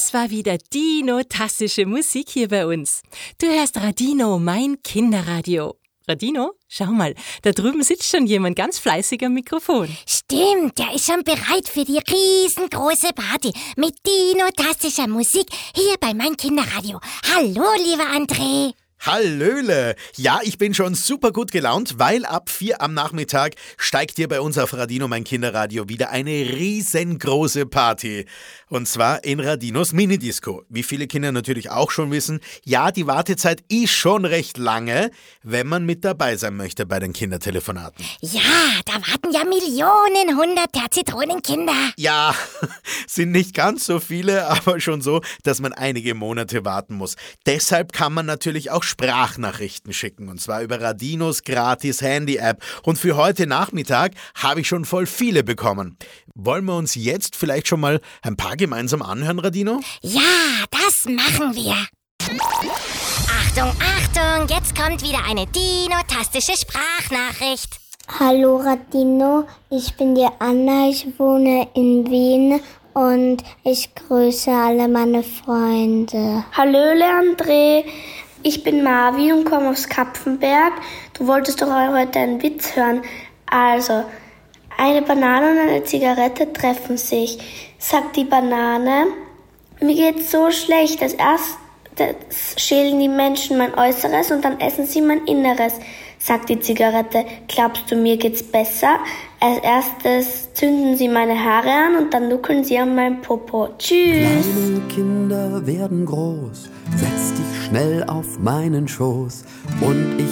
Das war wieder dino-tastische Musik hier bei uns. Du hörst Radino, mein Kinderradio. Radino, schau mal, da drüben sitzt schon jemand ganz fleißig am Mikrofon. Stimmt, der ist schon bereit für die riesengroße Party mit dino-tastischer Musik hier bei mein Kinderradio. Hallo, lieber André. Hallöle! Ja, ich bin schon super gut gelaunt, weil ab 4 am Nachmittag steigt hier bei uns auf Radino mein Kinderradio wieder eine riesengroße Party. Und zwar in Radinos Minidisco. Wie viele Kinder natürlich auch schon wissen, ja, die Wartezeit ist schon recht lange, wenn man mit dabei sein möchte bei den Kindertelefonaten. Ja, da warten ja Millionen, 100 Zitronenkinder. Ja, sind nicht ganz so viele, aber schon so, dass man einige Monate warten muss. Deshalb kann man natürlich auch Sprachnachrichten schicken, und zwar über Radinos gratis Handy-App. Und für heute Nachmittag habe ich schon voll viele bekommen. Wollen wir uns jetzt vielleicht schon mal ein paar gemeinsam anhören, Radino? Ja, das machen wir. Achtung, Achtung, jetzt kommt wieder eine dino-tastische Sprachnachricht. Hallo Radino, ich bin die Anna, ich wohne in Wien und ich grüße alle meine Freunde. Hallöle André, ich bin Marvi und komme aus Kapfenberg. Du wolltest doch heute einen Witz hören. Also, eine Banane und eine Zigarette treffen sich. Sagt die Banane, mir geht's so schlecht, erst schälen die Menschen mein Äußeres und dann essen sie mein Inneres. Sagt die Zigarette, glaubst du, mir geht's besser? Als erstes zünden sie meine Haare an und dann nuckeln sie an meinem Popo. Tschüss! Kleine Kinder werden groß, setz dich schnell auf meinen Schoß und ich